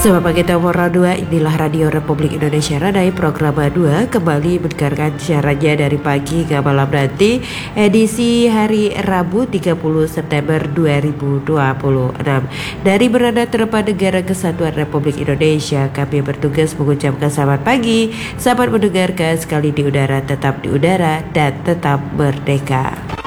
Selamat pagi Temora 2, inilah Radio Republik Indonesia Radai program 2 kembali mendengarkan siarannya dari pagi ke malam nanti edisi hari Rabu 30 September 2026 dari berada terdepan negara kesatuan Republik Indonesia. Kami bertugas mengucapkan selamat pagi, selamat mendengarkan sekali di udara, tetap di udara dan tetap merdeka.